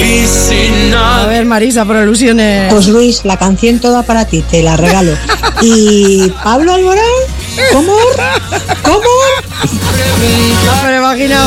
A ver, Marisa, por alusiones. Pues Luis, la canción toda para ti, te la regalo. ¿Y Pablo Alborán? ¿Cómo? No me lo he imaginado.